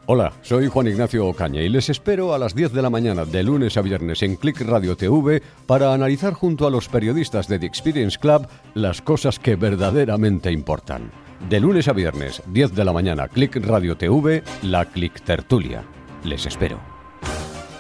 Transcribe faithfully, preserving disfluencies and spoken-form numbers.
Hola, soy Juan Ignacio Ocaña y les espero a las diez de la mañana de lunes a viernes en Click Radio T V para analizar junto a los periodistas de The Experience Club las cosas que verdaderamente importan. De lunes a viernes, diez de la mañana, Click Radio T V, la Click Tertulia. Les espero.